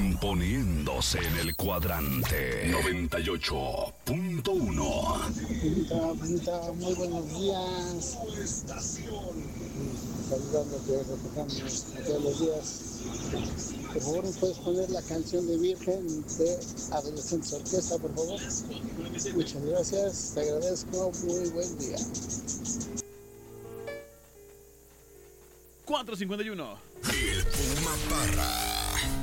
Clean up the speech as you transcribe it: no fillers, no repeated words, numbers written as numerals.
Poniéndose en el cuadrante 98.1. Bonita, muy buenos días. Saludándote, respetándonos todos los días. Por favor, ¿me puedes poner la canción de Virgen de Adolescentes Orquesta, por favor? Muchas gracias, te agradezco, muy buen día. 4:51. El Puma Parra.